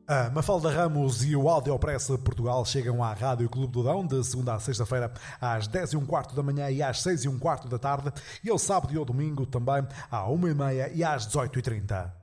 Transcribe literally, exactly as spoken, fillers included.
A Mafalda Ramos e o Audiopress Portugal chegam à Rádio Clube do Dão de segunda a sexta-feira às dez e um quarto da manhã e às seis e um quarto da tarde e ao sábado e ao domingo também à uma e meia e às dezoito e trinta.